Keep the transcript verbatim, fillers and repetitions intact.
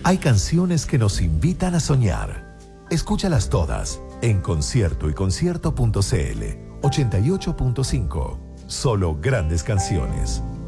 Hay canciones que nos invitan a soñar. Escúchalas todas en concierto y concierto punto c l ochenta y ocho punto cinco. Solo grandes canciones.